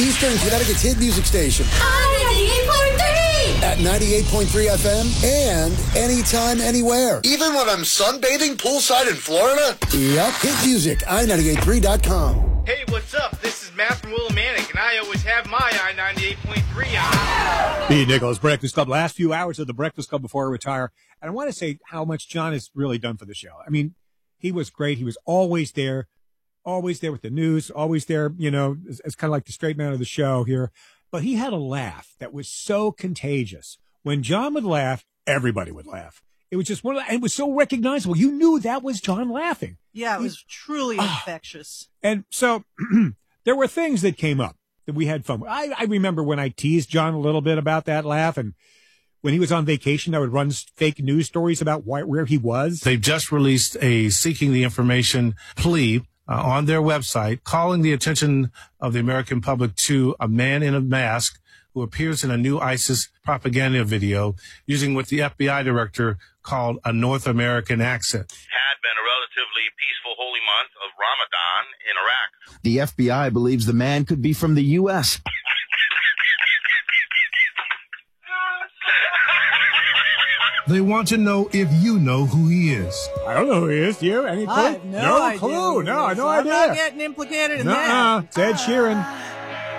Eastern Connecticut's hit music station. On 98.3! At 98.3 FM and anytime, anywhere. Even when I'm sunbathing poolside in Florida? Yep. Hit music, i983.com. Hey, what's up? This is Matt from Willimantic, and I always have my I-98.3 on. The Nicholas Breakfast Club. Last few hours of the Breakfast Club before I retire. And I want to say how much John has really done for the show. I mean, he was great. He was always there with the news, always there, you know, as kind of like the straight man of the show here. But he had a laugh that was so contagious. When John would laugh, everybody would laugh. It was just and it was so recognizable. You knew that was John laughing. Yeah, it was truly infectious. And so there were things that came up that we had fun with. I remember when I teased John a little bit about that laugh, and when he was on vacation, I would run fake news stories about where he was. They've just released a Seeking the Information plea on their website, calling the attention of the American public to a man in a mask who appears in a new ISIS propaganda video using what the FBI director called a North American accent. Had been a relatively peaceful holy month of Ramadan in Iraq. The FBI believes the man could be from the U.S. They want to know if you know who he is. I don't know who he is. Do you? Any clue? I have no idea. clue. No, no idea. I'm not getting implicated in that. It's Ed Sheeran.